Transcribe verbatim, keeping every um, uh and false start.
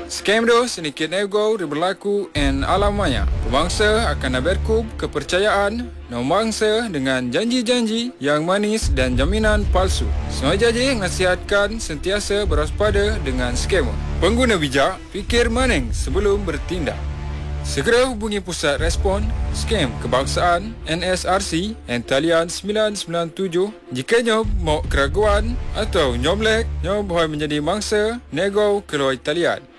Scam tu sedikit nego berlaku en alam maya. Pemangsa akan berkub kepercayaan nombangsa dengan janji-janji yang manis dan jaminan palsu. Sengaja je nasihatkan sentiasa berwaspada dengan scammer. Pengguna bijak, fikir maning sebelum bertindak. Segera hubungi Pusat Respon Scam Kebangsaan N S R C dan talian sembilan sembilan tujuh jika nyob mau keraguan atau nyomlek nyob boleh menjadi mangsa nego keluar talian.